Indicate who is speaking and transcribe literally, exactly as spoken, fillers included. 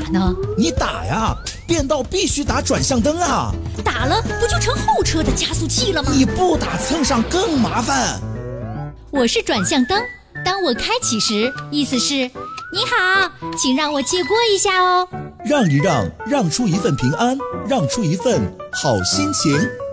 Speaker 1: 呢？
Speaker 2: 你打呀，变道必须打转向灯啊！
Speaker 1: 打了不就成后车的加速器了吗？
Speaker 2: 你不打蹭上更麻烦。
Speaker 1: 我是转向灯，当我开启时，意思是你好，请让我借过一下哦。
Speaker 2: 让一让，让出一份平安，让出一份好心情。